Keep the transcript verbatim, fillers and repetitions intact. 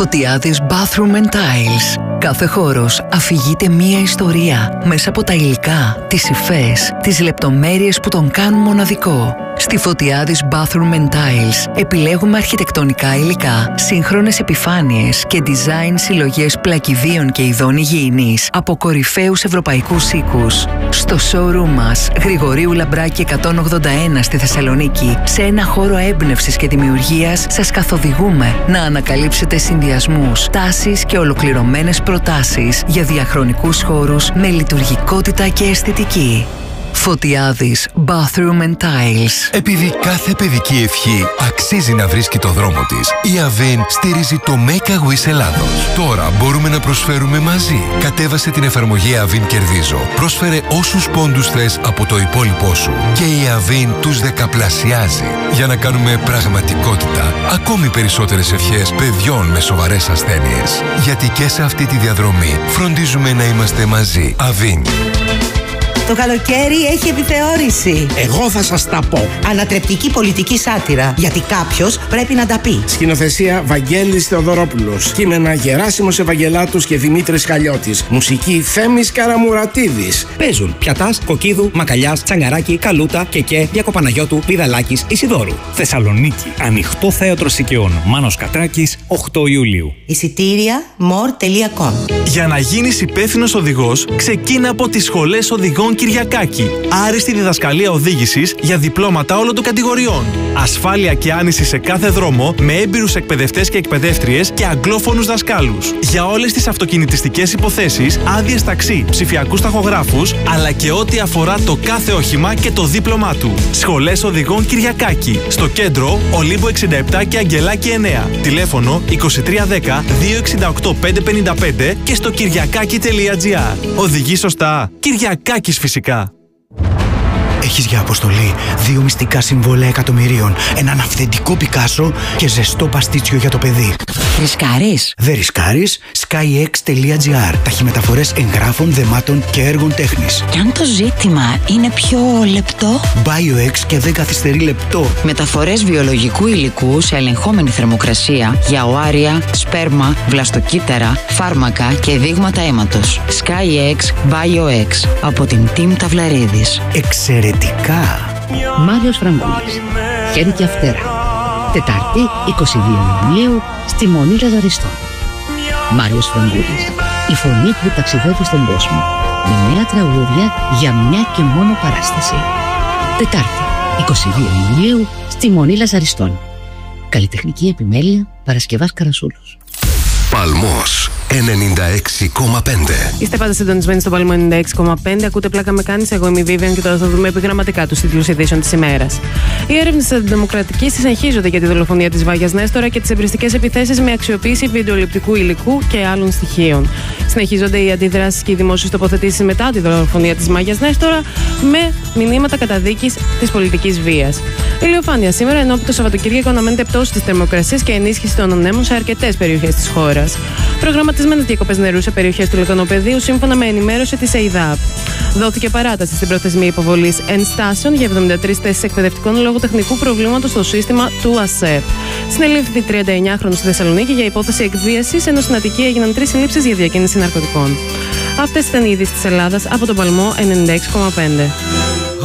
Φωτιάδης Bathroom and Tiles. Κάθε χώρος αφηγείται μία ιστορία μέσα από τα υλικά, τις υφές, τις λεπτομέρειες που τον κάνουν μοναδικό. Στη Φωτιάδης Bathroom and Tiles επιλέγουμε αρχιτεκτονικά υλικά, σύγχρονες επιφάνειες και design συλλογές πλακιδίων και ειδών υγιεινής από κορυφαίους ευρωπαϊκούς οίκους. Στο showroom μας, Γρηγορίου Λαμπράκη εκατόν ογδόντα ένα στη Θεσσαλονίκη, σε ένα χώρο έμπνευσης και δημιουργίας, σας καθοδηγούμε να ανακαλύψετε συνδυασμούς, τάσεις και ολοκληρωμένες προτάσεις για διαχρονικούς χώρους με λειτουργικότητα και αισθητική. Φωτιάδης Bathroom and Tiles. Επειδή κάθε παιδική ευχή αξίζει να βρίσκει το δρόμο της, η Avin στηρίζει το Make a Wish Ελλάδος. Τώρα μπορούμε να προσφέρουμε μαζί. Κατέβασε την εφαρμογή Avin Κερδίζω. Πρόσφερε όσους πόντους θες από το υπόλοιπό σου και η Avin τους δεκαπλασιάζει για να κάνουμε πραγματικότητα ακόμη περισσότερες ευχές παιδιών με σοβαρές ασθένειες. Γιατί και σε αυτή τη διαδρομή φροντίζουμε να είμαστε μαζί. Avin. Το καλοκαίρι έχει επιθεώρηση. Εγώ θα σας τα πω. Ανατρεπτική πολιτική σάτυρα. Γιατί κάποιος πρέπει να τα πει. Σκηνοθεσία Βαγγέλης Θεοδωρόπουλος. Κείμενα Γεράσιμος Ευαγγελάτος και Δημήτρης Χαλιώτης. Μουσική Θέμης Καραμουρατίδης. Παίζουν Πιατάς, Κοκκίδου, Μακαλιάς, Τσαγκαράκη, Καλούτα, Κεκέ, Διακοπαναγιώτου, Πηδαλάκης, Ισιδώρου. Θεσσαλονίκη. Ανοιχτό θέατρο Σικαιών. Μάνος Κατράκης, οκτώ Ιουλίου. Εισιτήρια more τελεία com. Για να γίνεις υπεύθυνος οδηγός, ξεκίνα από τις σχολές οδηγών Κυριακάκη. Άριστη διδασκαλία οδήγησης για διπλώματα όλων των κατηγοριών. Ασφάλεια και άνηση σε κάθε δρόμο με έμπειρους εκπαιδευτές και εκπαιδεύτριες και αγγλόφωνους δασκάλους. Για όλες τις αυτοκινητιστικές υποθέσεις, άδειες ταξί, ψηφιακούς ταχογράφους, αλλά και ό,τι αφορά το κάθε όχημα και το δίπλωμά του. Σχολές οδηγών Κυριακάκη. Στο κέντρο, Ολύμπο εξήντα επτά και Αγγελάκη εννέα. Τηλέφωνο είκοσι τρία δέκα δύο εξήντα οκτώ πεντακόσια πενήντα πέντε και στο κυριακάκι τελεία τζι άρ. Οδηγεί σωστά. Κυριακάκης φυσικά. Έχεις για αποστολή δύο μυστικά συμβόλαια εκατομμυρίων, έναν αυθεντικό Πικάσο και ζεστό παστίτσιο για το παιδί. Ρισκάρεις? Δεν ρισκάρεις. skyx τελεία τζι άρ. Ταχυμεταφορές εγγράφων, δεμάτων και έργων τέχνης. Και αν το ζήτημα είναι πιο λεπτό? BioX και δεν καθυστερεί λεπτό. Μεταφορές βιολογικού υλικού σε ελεγχόμενη θερμοκρασία για οάρια, σπέρμα, βλαστοκύτταρα, φάρμακα και δείγματα αίματος. skyx BioX από την Team Ταυλαρίδης. Εξαιρετικά. Μάριος Φραγκούλης. Χέρι και Αυτέρα. Τετάρτη, είκοσι δύο Ιουλίου, στη Μονή Λαζαριστών. Μάριος Φραγκούλης. Η φωνή που ταξιδεύει στον κόσμο. Με νέα τραγούδια για μια και μόνο παράσταση. Τετάρτη, είκοσι δύο Ιουλίου, στη Μονή Λαζαριστών. Καλλιτεχνική επιμέλεια Παρασκευάς Καρασούλος. Παλμός ενενήντα έξι κόμμα πέντε. Είστε πάντα συντονισμένοι στο Παλμό ενενήντα έξι κόμμα πέντε. Ακούτε Πλάκα με κάνεις. Εγώ είμαι η Vivian και τώρα θα δούμε επιγραμματικά τους τίτλους ειδήσεων της ημέρας. Οι έρευνες της Αντιδημοκρατικής συνεχίζονται για τη δολοφονία της Βάγιας Νέστορα και τις εμπριστικές επιθέσεις με αξιοποίηση βιντεοληπτικού υλικού και άλλων στοιχείων. Συνεχίζονται οι αντιδράσεις και οι δημόσιες τοποθετήσεις μετά τη δολοφονία της Βάγιας Νέστορα με μηνύματα καταδίκης της πολιτικής βίας. Ηλιοφάνεια σήμερα, ενώ το Σαββατοκύριακο αναμένεται πτώση της θερμοκρασίας και ενίσχυση των ανέμων σε αρκετές περιοχές της χώρας. Προγραμματισμένες διακοπές νερού σε περιοχές του Λεκανοπεδίου, σύμφωνα με ενημέρωση της ΕΙΔΑΠ. Δόθηκε παράταση στην προθεσμία υποβολής ενστάσεων για εβδομήντα τρεις θέσεις εκπαιδευτικών λόγω τεχνικού προβλήματος στο σύστημα του ΑΣΕΠ. Συνελήφθη τριάντα εννιάχρονος στη Θεσσαλονίκη για υπόθεση εκβίασης, ενώ στην Αττική έγιναν τρεις συλλήψεις για διακίνηση ναρκωτικών. Αυτές ήταν οι ειδήσεις της Ελλάδας από τον Παλμό ενενήντα έξι κόμμα πέντε.